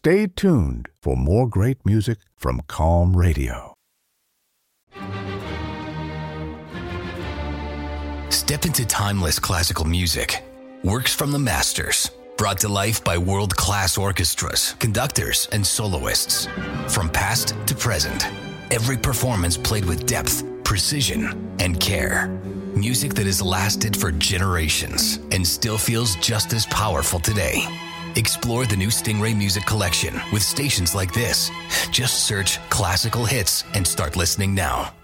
Stay tuned for more great music from Calm Radio. Step into timeless classical music. Works from the masters. Brought to life by world-class orchestras, conductors, and soloists. From past to present, every performance played with depth, precision, and care. Music that has lasted for generations and still feels just as powerful today. Explore the new Stingray Music Collection with stations like this. Just search classical hits and start listening now.